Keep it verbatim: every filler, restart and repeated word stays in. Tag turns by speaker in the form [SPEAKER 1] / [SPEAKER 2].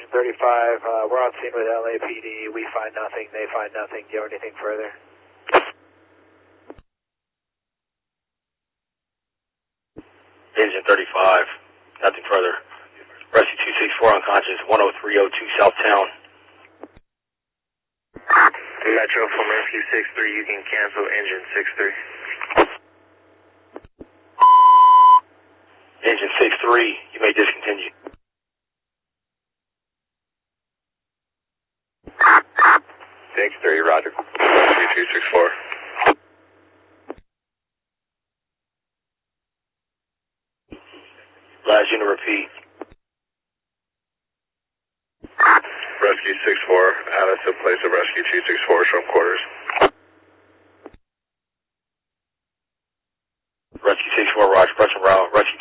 [SPEAKER 1] thirty-five, uh, we're on scene with L A P D. We find nothing, they find nothing. Do you have anything further?
[SPEAKER 2] Engine thirty-five, nothing further. Rescue two six four unconscious, one oh three oh two Southtown.
[SPEAKER 3] Metro from Rescue six three, you can cancel engine six three.
[SPEAKER 2] Engine six three, you may discontinue.
[SPEAKER 3] six three, roger. Rescue two six four.
[SPEAKER 2] Last unit repeat.
[SPEAKER 3] Rescue six four, Addison, place of Rescue two six four, from quarters.
[SPEAKER 2] Rescue six four, Roger, press and route. Rescue